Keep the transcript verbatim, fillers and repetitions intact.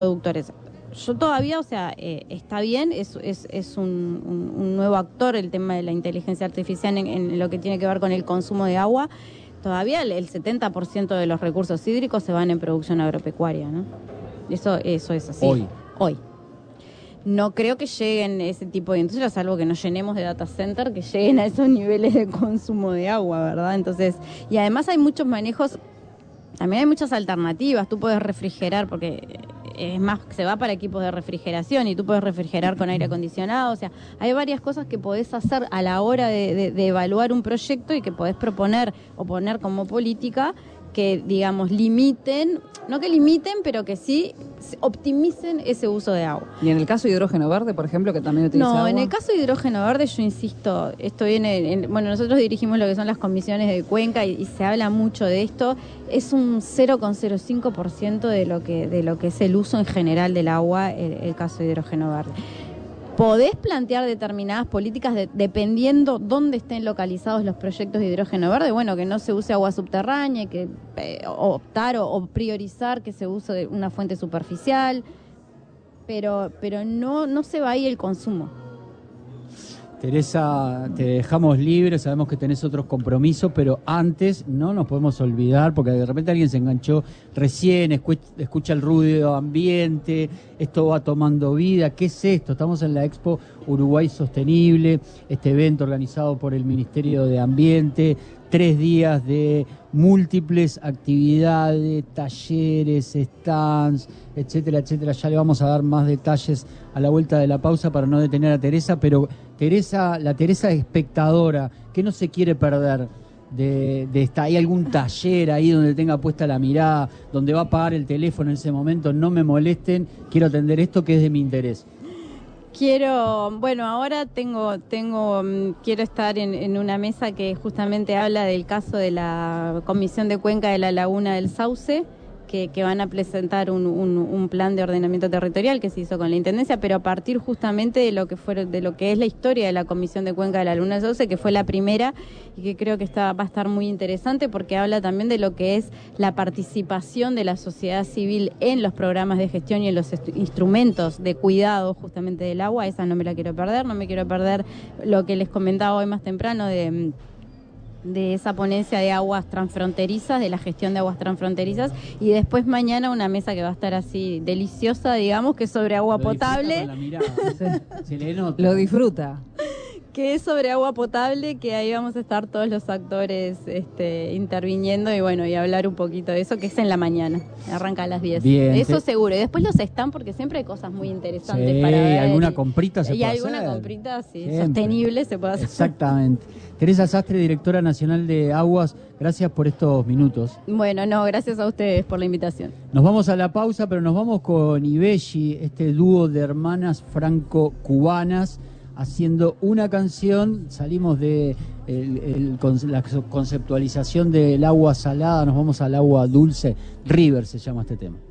productores. Yo todavía, o sea, eh, está bien, es, es, es un, un, un nuevo actor el tema de la inteligencia artificial en, en lo que tiene que ver con el consumo de agua. Todavía el, el setenta por ciento de los recursos hídricos se van en producción agropecuaria, ¿no? Eso, eso es así. Hoy. Hoy. No creo que lleguen ese tipo de industrias, salvo que nos llenemos de data center, que lleguen a esos niveles de consumo de agua, ¿verdad? Entonces, y además hay muchos manejos, también hay muchas alternativas. Tú puedes refrigerar, porque es más, se va para equipos de refrigeración y tú puedes refrigerar con aire acondicionado. O sea, hay varias cosas que podés hacer a la hora de, de, de evaluar un proyecto y que podés proponer o poner como política que, digamos, limiten, no que limiten, pero que sí optimicen ese uso de agua. ¿Y en el caso de hidrógeno verde, por ejemplo, que también utiliza No, agua? en el caso de hidrógeno verde, yo insisto, esto viene, en, bueno, nosotros dirigimos lo que son las comisiones de Cuenca y, y se habla mucho de esto. Es un cero coma cero cinco por ciento de lo que de lo que es el uso en general del agua, el, el caso de hidrógeno verde. Podés plantear determinadas políticas de, dependiendo dónde estén localizados los proyectos de hidrógeno verde, bueno, que no se use agua subterránea, que eh, optar o, o priorizar que se use de una fuente superficial, pero pero no no se va ahí el consumo. Teresa, te dejamos libre, sabemos que tenés otros compromisos, pero antes no nos podemos olvidar, porque de repente alguien se enganchó recién, escucha el ruido ambiente, esto va tomando vida. ¿Qué es esto? Estamos en la Expo Uruguay Sostenible, este evento organizado por el Ministerio de Ambiente, tres días de múltiples actividades, talleres, stands, etcétera, etcétera. Ya le vamos a dar más detalles a la vuelta de la pausa para no detener a Teresa, pero Teresa, la Teresa espectadora, ¿qué no se quiere perder de, de esta? ¿Hay algún taller ahí donde tenga puesta la mirada, donde va a apagar el teléfono en ese momento? No me molesten, quiero atender esto que es de mi interés. Quiero, bueno, ahora tengo, tengo, quiero estar en, en una mesa que justamente habla del caso de la Comisión de Cuenca de la Laguna del Sauce, que, que van a presentar un, un, un plan de ordenamiento territorial que se hizo con la Intendencia, pero a partir justamente de lo que fue, de lo que es la historia de la Comisión de Cuenca de la Laguna del Sauce, que fue la primera y que creo que está, va a estar muy interesante porque habla también de lo que es la participación de la sociedad civil en los programas de gestión y en los instrumentos de cuidado justamente del agua. Esa no me la quiero perder, no me quiero perder lo que les comentaba hoy más temprano de... de esa ponencia de aguas transfronterizas, de la gestión de aguas transfronterizas, y después mañana una mesa que va a estar así deliciosa, digamos, que es sobre agua Lo potable. Con la mirada, se le nota. Lo disfruta. Que es sobre agua potable, que ahí vamos a estar todos los actores este, interviniendo y bueno, y hablar un poquito de eso, que es en la mañana, arranca a las diez. Bien, eso te... seguro, y después los están porque siempre hay cosas muy interesantes sí, para ver. alguna comprita se y puede alguna hacer. comprita sí, Siempre. sostenible se puede hacer. Exactamente. Teresa Sastre, directora nacional de Aguas, gracias por estos minutos. Bueno, no, gracias a ustedes por la invitación. Nos vamos a la pausa, pero nos vamos con Ibelli, este dúo de hermanas franco-cubanas, haciendo una canción. Salimos de el, el, la conceptualización del agua salada, nos vamos al agua dulce. River se llama este tema.